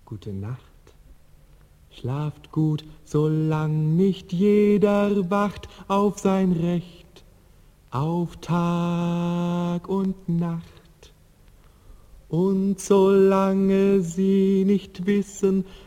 Gute Nacht. Schlaft gut, solang nicht jeder wacht auf sein Recht, auf Tag und Nacht. Und solange Sie nicht wissen,